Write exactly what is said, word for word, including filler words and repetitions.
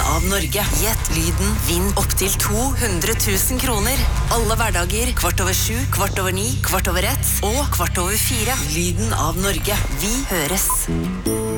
av Norge. Gjett lyden, vinn opp til to hundre tusen kroner. Alle hverdager, kvart over sju, kvart over ni, kvart over ett og kvart over fire. Lyden av Norge. Vi høres.